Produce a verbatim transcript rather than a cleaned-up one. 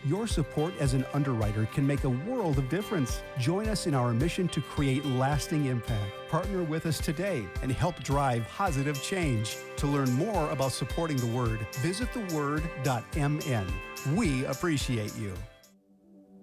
Your support as an underwriter can make a world of difference. Join us in our mission to create lasting impact. Partner with us today and help drive positive change. To learn more about supporting the Word, visit the word dot m n. We appreciate you.